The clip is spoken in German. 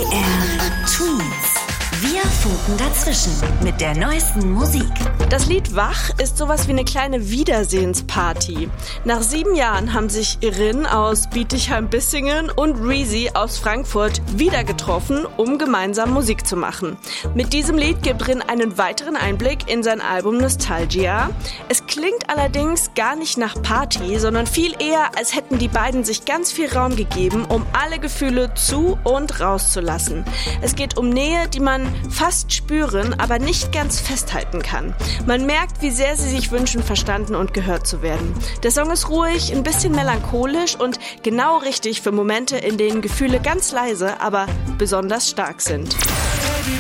MDR Twins. Wir funken dazwischen mit der neuesten Musik. Das Lied Wach ist sowas wie eine kleine Wiedersehensparty. Nach 7 Jahren haben sich Irin aus Bietigheim-Bissingen und Reezy aus Frankfurt wieder getroffen, um gemeinsam Musik zu machen. Mit diesem Lied gibt Rin einen weiteren Einblick in sein Album Nostalgia. Es klingt allerdings gar nicht nach Party, sondern viel eher, als hätten die beiden sich ganz viel Raum gegeben, um alle Gefühle zu- und rauszulassen. Es geht um Nähe, die man fast spüren, aber nicht ganz festhalten kann. Man merkt, wie sehr sie sich wünschen, verstanden und gehört zu werden. Der Song ist ruhig, ein bisschen melancholisch und genau richtig für Momente, in denen Gefühle ganz leise, aber besonders stark sind.